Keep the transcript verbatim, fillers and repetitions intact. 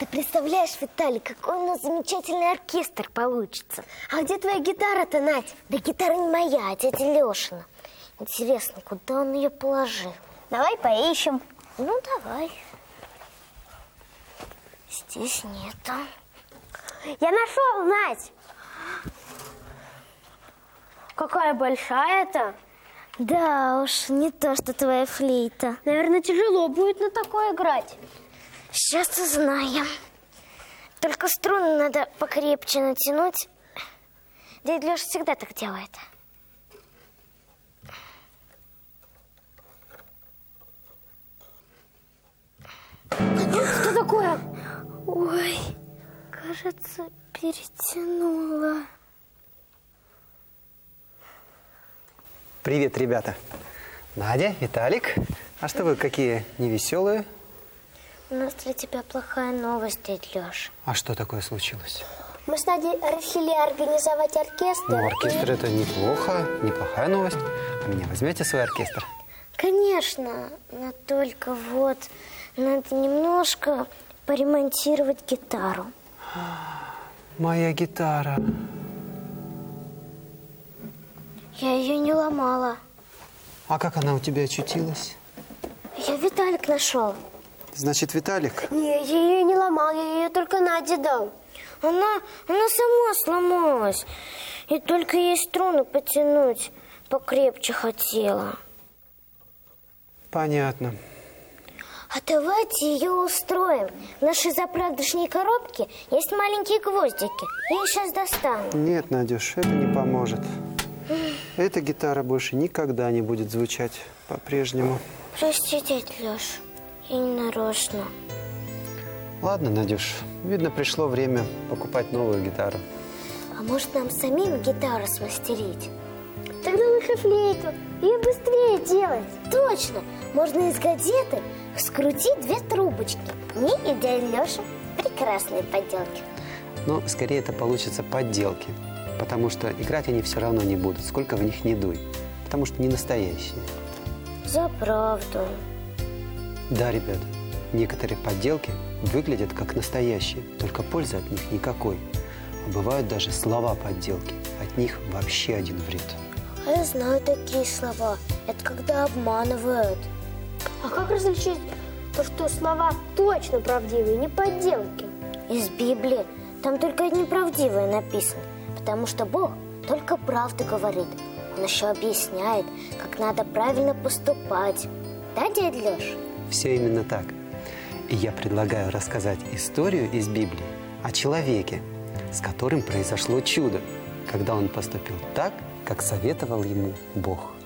Ты представляешь, Виталий, какой у нас замечательный оркестр получится. А где твоя гитара-то, Надь? Да гитара не моя, а дядя Лешина. Интересно, куда он ее положил? Давай поищем. Ну, давай. Здесь нету. Я нашел, Надь. Какая большая-то. Да уж, не то, что твоя флейта. Наверное, тяжело будет на такое играть. Сейчас узнаем. Только струны надо покрепче натянуть. Дядя Леша всегда так делает. Что такое? Ой, кажется, перетянула. Привет, ребята. Надя, Виталик. А что вы какие невеселые? У нас для тебя плохая новость, дядя Леша. А что такое случилось? Мы с Надей решили организовать оркестр. Ну, оркестр это неплохо, неплохая новость. А меня возьмете в свой оркестр? Конечно, но только вот надо немножко поремонтировать гитару. Моя гитара. Я ее не ломала. А как она у тебя очутилась? Я Виталик нашел. Значит, Виталик? Не, я ее не ломал, я ее только Наде дал. Она, она сама сломалась. И только ей струны потянуть покрепче хотела. Понятно. А давайте ее устроим. В нашей заправдошней коробке есть маленькие гвоздики. Я их сейчас достану. Нет, Надюш, это не поможет. Эта гитара больше никогда не будет звучать по-прежнему. Прости, дядя Леша, я не нарочно. Ладно, Надюш, видно, пришло время покупать новую гитару. А может, нам самим гитару смастерить? Тогда лучше флейту. Ее быстрее делать. Точно! Можно из газеты скрутить две трубочки. Мне и дядя Леша прекрасные поделки. Но скорее это получится подделки. Потому что играть они все равно не будут, сколько в них не дуй. Потому что не настоящие. За правду. Да, ребята, некоторые подделки выглядят как настоящие, только пользы от них никакой. А бывают даже слова подделки. От них вообще один вред. А я знаю такие слова. Это когда обманывают. А как различить то, что слова точно правдивые, не подделки? Из Библии. Там только одни правдивые написаны. Потому что Бог только правду говорит. Он еще объясняет, как надо правильно поступать. Да, дядя Леша? Все именно так. И я предлагаю рассказать историю из Библии о человеке, с которым произошло чудо, когда он поступил так, как советовал ему Бог.